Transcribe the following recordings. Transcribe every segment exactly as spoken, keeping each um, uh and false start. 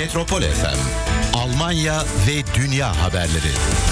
Metropol F M, Almanya ve dünya haberleri.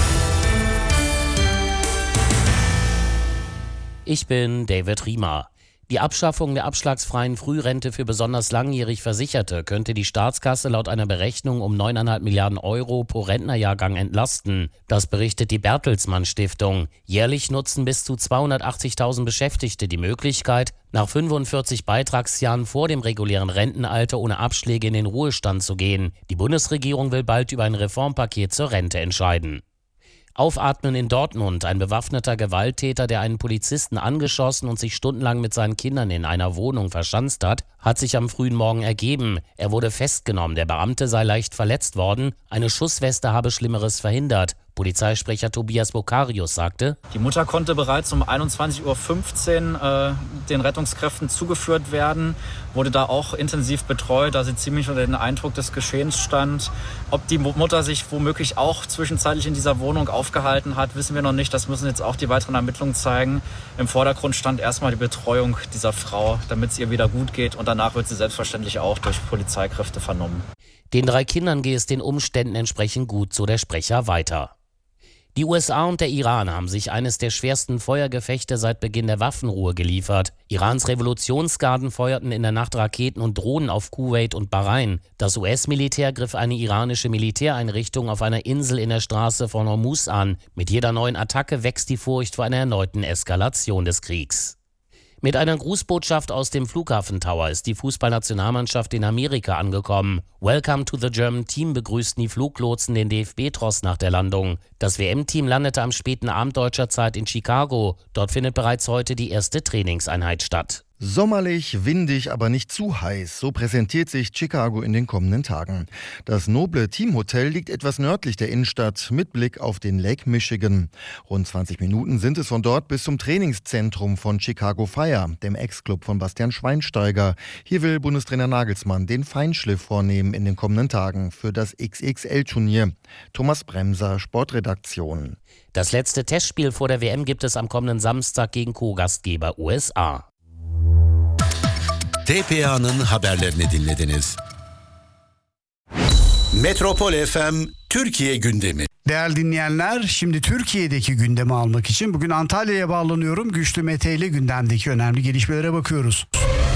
Ich bin David Riemer. Die Abschaffung der abschlagsfreien Frührente für besonders langjährig Versicherte könnte die Staatskasse laut einer Berechnung um neun Komma fünf Milliarden Euro pro Rentnerjahrgang entlasten. Das berichtet die Bertelsmann Stiftung. Jährlich nutzen bis zu zweihundertachtzigtausend Beschäftigte die Möglichkeit, nach fünfundvierzig Beitragsjahren vor dem regulären Rentenalter ohne Abschläge in den Ruhestand zu gehen. Die Bundesregierung will bald über ein Reformpaket zur Rente entscheiden. Aufatmen in Dortmund. Ein bewaffneter Gewalttäter, der einen Polizisten angeschossen und sich stundenlang mit seinen Kindern in einer Wohnung verschanzt hat, hat sich am frühen Morgen ergeben. Er wurde festgenommen. Der Beamte sei leicht verletzt worden. Eine Schussweste habe Schlimmeres verhindert. Polizeisprecher Tobias Bokarius sagte: Die Mutter konnte bereits um einundzwanzig Uhr fünfzehn äh, den Rettungskräften zugeführt werden, wurde da auch intensiv betreut, da sie ziemlich unter den Eindruck des Geschehens stand. Ob die Mutter sich womöglich auch zwischenzeitlich in dieser Wohnung aufgehalten hat, wissen wir noch nicht. Das müssen jetzt auch die weiteren Ermittlungen zeigen. Im Vordergrund stand erstmal die Betreuung dieser Frau, damit es ihr wieder gut geht. Und danach wird sie selbstverständlich auch durch Polizeikräfte vernommen. Den drei Kindern gehe es den Umständen entsprechend gut, so der Sprecher weiter. Die U S A und der Iran haben sich eines der schwersten Feuergefechte seit Beginn der Waffenruhe geliefert. Irans Revolutionsgarden feuerten in der Nacht Raketen und Drohnen auf Kuwait und Bahrain. Das U S-Militär griff eine iranische Militäreinrichtung auf einer Insel in der Straße von Hormuz an. Mit jeder neuen Attacke wächst die Furcht vor einer erneuten Eskalation des Kriegs. Mit einer Grußbotschaft aus dem Flughafen Tower ist die Fußballnationalmannschaft in Amerika angekommen. Welcome to the German Team begrüßten die Fluglotsen den D F B-Tross nach der Landung. Das W M-Team landete am späten Abend deutscher Zeit in Chicago. Dort findet bereits heute die erste Trainingseinheit statt. Sommerlich, windig, aber nicht zu heiß. So präsentiert sich Chicago in den kommenden Tagen. Das noble Teamhotel liegt etwas nördlich der Innenstadt mit Blick auf den Lake Michigan. Rund zwanzig Minuten sind es von dort bis zum Trainingszentrum von Chicago Fire, dem Ex-Club von Bastian Schweinsteiger. Hier will Bundestrainer Nagelsmann den Feinschliff vornehmen in den kommenden Tagen für das X X L-Turnier. Thomas Bremser, Sportredaktion. Das letzte Testspiel vor der W M gibt es am kommenden Samstag gegen Co-Gastgeber U S A. T P A'nın haberlerini dinlediniz. Metropol F M Türkiye gündemi. Değerli dinleyenler, şimdi Türkiye'deki gündemi almak için bugün Antalya'ya bağlanıyorum. Güçlü Mete ile gündemdeki önemli gelişmelere bakıyoruz.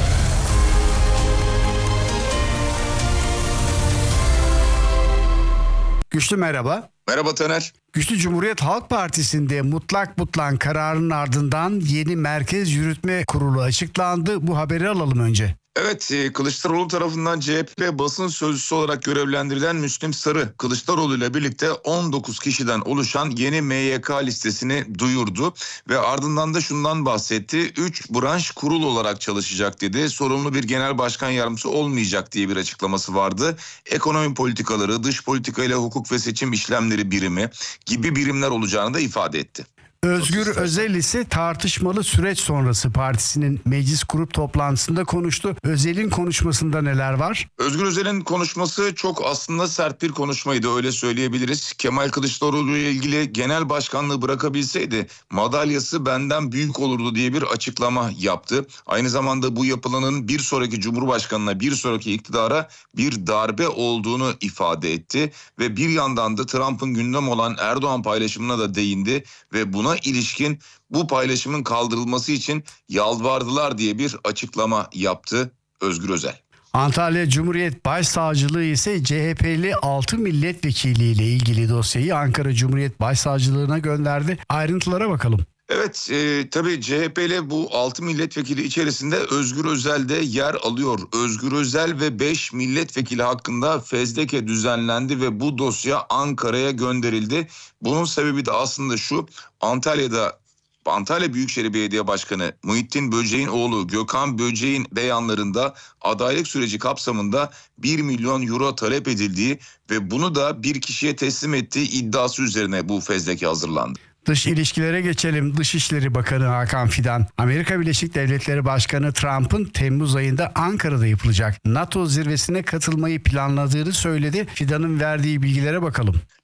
Güçlü merhaba. Merhaba Taner. Güçlü, Cumhuriyet Halk Partisi'nde mutlak mutlan kararının ardından yeni Merkez Yürütme Kurulu açıklandı. Bu haberi alalım önce. Evet, Kılıçdaroğlu tarafından C H P basın sözcüsü olarak görevlendirilen Müslim Sarı, Kılıçdaroğlu ile birlikte on dokuz kişiden oluşan yeni M Y K listesini duyurdu ve ardından da şundan bahsetti. üç branş kurul olarak çalışacak dedi. Sorumlu bir genel başkan yardımcısı olmayacak diye bir açıklaması vardı. Ekonomi politikaları, dış politika ile hukuk ve seçim işlemleri birimi gibi birimler olacağını da ifade etti. Özgür Özel ise tartışmalı süreç sonrası partisinin meclis grup toplantısında konuştu. Özel'in konuşmasında neler var? Özgür Özel'in konuşması çok aslında sert bir konuşmaydı, öyle söyleyebiliriz. Kemal Kılıçdaroğlu ile ilgili genel başkanlığı bırakabilseydi madalyası benden büyük olurdu diye bir açıklama yaptı. Aynı zamanda bu yapılanın bir sonraki Cumhurbaşkanına, bir sonraki iktidara bir darbe olduğunu ifade etti. Ve bir yandan da Trump'ın gündem olan Erdoğan paylaşımına da değindi ve buna ilişkin bu paylaşımın kaldırılması için yalvardılar diye bir açıklama yaptı Özgür Özel. Antalya Cumhuriyet Başsavcılığı ise C H P'li altı milletvekiliyle ilgili dosyayı Ankara Cumhuriyet Başsavcılığına gönderdi. Ayrıntılara bakalım. Evet, e, tabii C H P'li bu altı milletvekili içerisinde Özgür Özel de yer alıyor. Özgür Özel ve beş milletvekili hakkında fezleke düzenlendi ve bu dosya Ankara'ya gönderildi. Bunun sebebi de aslında şu: Antalya'da Antalya Büyükşehir Belediye Başkanı Muhittin Böceğin oğlu Gökhan Böceğin beyanlarında adaylık süreci kapsamında bir milyon euro talep edildiği ve bunu da bir kişiye teslim ettiği iddiası üzerine bu fezleke hazırlandı. Dış ilişkilere geçelim. Dışişleri Bakanı Hakan Fidan, Amerika Birleşik Devletleri Başkanı Trump'ın Temmuz ayında Ankara'da yapılacak NATO zirvesine katılmayı planladığını söyledi. Fidan'ın verdiği bilgilere bakalım.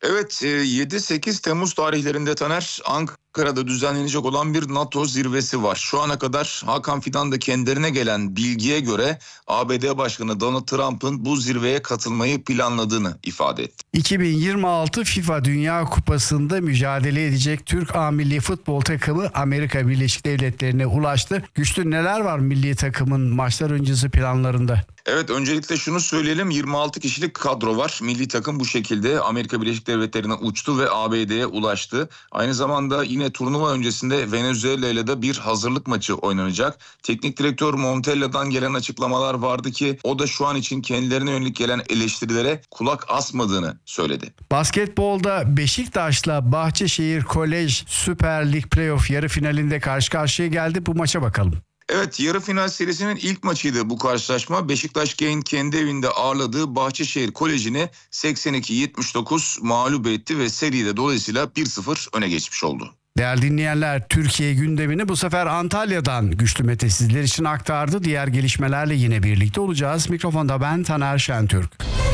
Evet, yedi sekiz Temmuz tarihlerinde Taner, Ankara'da düzenlenecek olan bir NATO zirvesi var. Şu ana kadar Hakan Fidan'da kendilerine gelen bilgiye göre A B D Başkanı Donald Trump'ın bu zirveye katılmayı planladığını ifade etti. iki bin yirmi altı FIFA Dünya Kupası'nda mücadele edecek Türk A milli futbol takımı Amerika Birleşik Devletleri'ne ulaştı. Güçlü, neler var milli takımın maçlar öncesi planlarında? Evet, öncelikle şunu söyleyelim, yirmi altı kişilik kadro var. Milli takım bu şekilde Amerika Birleşik Devletleri'ne uçtu ve A B D'ye ulaştı. Aynı zamanda yine turnuva öncesinde Venezuela ile de bir hazırlık maçı oynanacak. Teknik direktör Montella'dan gelen açıklamalar vardı ki o da şu an için kendilerine yönelik gelen eleştirilere kulak asmadığını söyledi. Basketbolda Beşiktaş'la Bahçeşehir Kolej Süper Lig Playoff yarı finalinde karşı karşıya geldi. Bu maça bakalım. Evet, yarı final serisinin ilk maçıydı bu karşılaşma. Beşiktaş Gain kendi evinde ağırladığı Bahçeşehir Koleji'ni seksen iki yetmiş dokuz mağlup etti ve seride dolayısıyla bir sıfır öne geçmiş oldu. Değerli dinleyenler, Türkiye gündemini bu sefer Antalya'dan Güçlü Mete sizler için aktardı. Diğer gelişmelerle yine birlikte olacağız. Mikrofonda ben Taner Şentürk.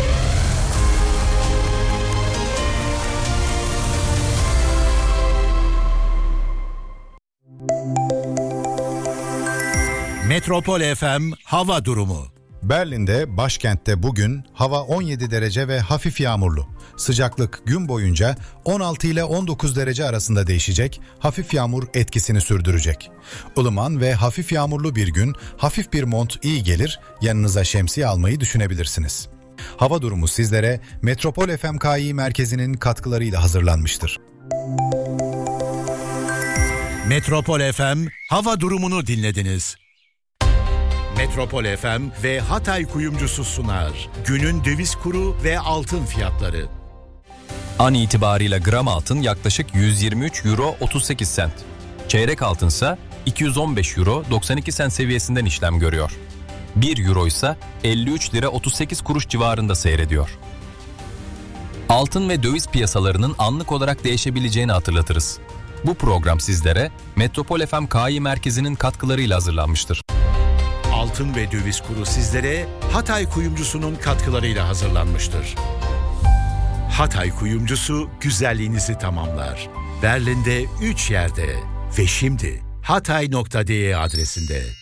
Metropol F M hava durumu. Berlin'de, başkentte bugün hava on yedi derece ve hafif yağmurlu. Sıcaklık gün boyunca on altı ile on dokuz derece arasında değişecek, hafif yağmur etkisini sürdürecek. Ilıman ve hafif yağmurlu bir gün, hafif bir mont iyi gelir, yanınıza şemsiye almayı düşünebilirsiniz. Hava durumu sizlere Metropol F M K İ merkezinin katkılarıyla hazırlanmıştır. Metropol F M hava durumunu dinlediniz. Metropol F M ve Hatay Kuyumcusu sunar. Günün döviz kuru ve altın fiyatları. An itibarıyla gram altın yaklaşık yüz yirmi üç euro otuz sekiz sent. Çeyrek altınsa iki yüz on beş euro doksan iki sent seviyesinden işlem görüyor. bir euro ise elli üç lira otuz sekiz kuruş civarında seyrediyor. Altın ve döviz piyasalarının anlık olarak değişebileceğini hatırlatırız. Bu program sizlere Metropol F M K İ merkezinin katkılarıyla hazırlanmıştır. Altın ve döviz kuru sizlere Hatay Kuyumcusu'nun katkılarıyla hazırlanmıştır. Hatay Kuyumcusu güzelliğinizi tamamlar. Berlin'de üç yerde ve şimdi hatay nokta de adresinde.